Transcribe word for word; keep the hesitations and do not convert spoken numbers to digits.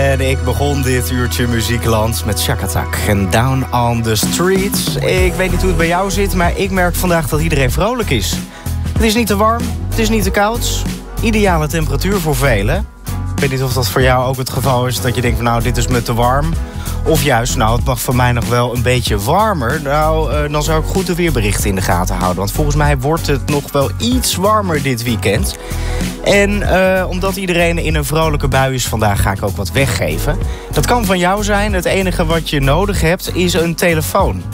En ik begon dit uurtje Muziekland met Chaka Tak en Down on the Streets. Ik weet niet hoe het bij jou zit, maar ik merk vandaag dat iedereen vrolijk is. Het is niet te warm, het is niet te koud. Ideale temperatuur voor velen. Ik weet niet of dat voor jou ook het geval is, dat je denkt van nou, dit is me te warm. Of juist, nou, het mag voor mij nog wel een beetje warmer. Nou, uh, dan zou ik goed de weerberichten in de gaten houden. Want volgens mij wordt het nog wel iets warmer dit weekend. En uh, omdat iedereen in een vrolijke bui is vandaag, ga ik ook wat weggeven. Dat kan van jou zijn. Het enige wat je nodig hebt is een telefoon.